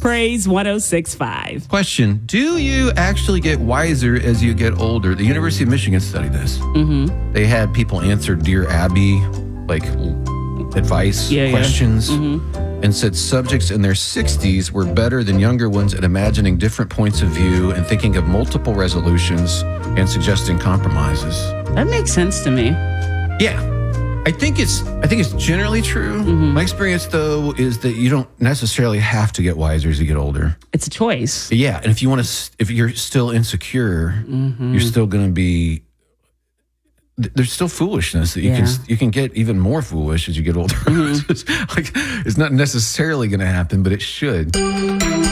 Praise 106.5. Question: do you actually get wiser as you get older? The University of Michigan studied this. Mm-hmm. They had people answer Dear Abby, like advice questions, and said subjects in their 60s were better than younger ones at imagining different points of view and thinking of multiple resolutions and suggesting compromises. That makes sense to me. Yeah. I think it's generally true. My experience, though, is that you don't necessarily have to get wiser as you get older. It's a choice. Yeah, and if you're still insecure, you're still going to be. There's still foolishness that you can get even more foolish as you get older. It's not necessarily going to happen, but it should.